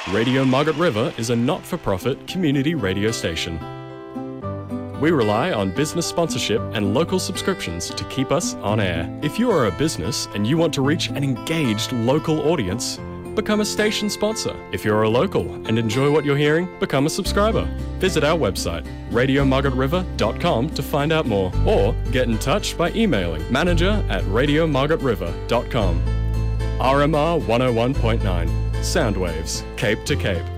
Radio Margaret River is a not-for-profit community radio station. We rely on business sponsorship and local subscriptions to keep us on air. If you are a business and you want to reach an engaged local audience, become a station sponsor. If you're a local and enjoy what you're hearing, become a subscriber. Visit our website, radiomargaretriver.com, to find out more, or get in touch by emailing manager@radiomargaretriver.com. RMR 101.9, Soundwaves, Cape to Cape.